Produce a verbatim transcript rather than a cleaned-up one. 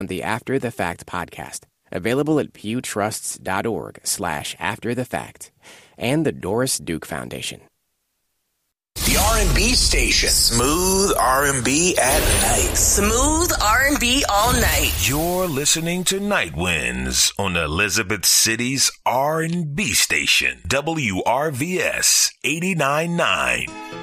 the After the Fact podcast, available at pewtrusts.org slash after the fact, and the Doris Duke Foundation. The R and B station. Smooth R and B at night. Smooth R and B all night. You're listening to Night Winds on Elizabeth City's R and B station, W R V S eighty-nine point nine.